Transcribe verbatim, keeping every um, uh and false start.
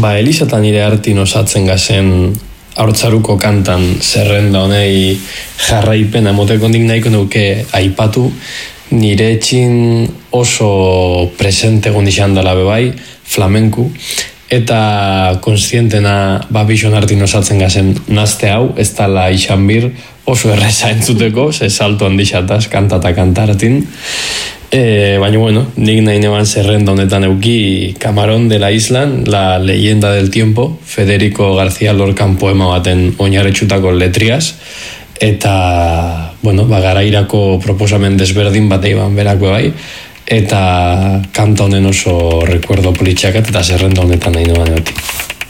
Ba, Elizata nire hartin osatzen gazen haurtzaruko kantan zerrenda honei jarraipena moteko nik nahiko nuke aipatu, nire etxin oso presente egon izan dela bebai, flamenku, eta konstientena ba bixon hartin osatzen gazen nazte hau, ez dala izan bir, oso erreza entzuteko, ze salto handixataz, kantata kantartin. E, baina, bueno, nik nahi neban zerrenda honetan euki Camarón de la Islan, la leyenda del tiempo, Federico García Lorcan poema baten oinarritxutako letriaz, eta, bueno, ba, garairako proposamen desberdin bat eiban berako bai, eta kanta honen oso recuerdo politxakat eta zerrenda honetan nahi neban euki.